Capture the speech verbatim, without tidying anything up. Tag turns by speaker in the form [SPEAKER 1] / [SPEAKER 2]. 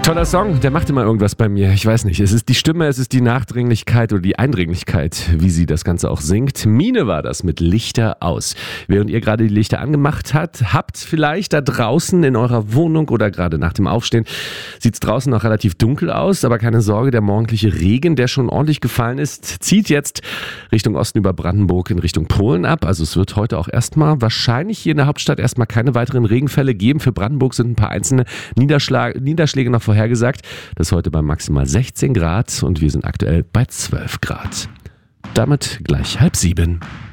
[SPEAKER 1] Toller Song, der macht immer irgendwas bei mir. Ich weiß nicht, es ist die Stimme, es ist die Nachdringlichkeit oder die Eindringlichkeit, wie sie das Ganze auch singt. Mine war das mit Lichter aus. Während ihr gerade die Lichter angemacht habt, habt vielleicht da draußen in eurer Wohnung oder gerade nach dem Aufstehen, sieht es draußen noch relativ dunkel aus, aber keine Sorge, der morgendliche Regen, der schon ordentlich gefallen ist, zieht jetzt Richtung Osten über Brandenburg in Richtung Polen ab. Also es wird heute auch erstmal wahrscheinlich hier in der Hauptstadt erstmal keine weiteren Regenfälle geben. Für Brandenburg sind ein paar einzelne Niederschlag- Niederschläge noch vorhergesagt. Das ist heute bei maximal sechzehn Grad und wir sind aktuell bei zwölf Grad. Damit gleich halb sieben.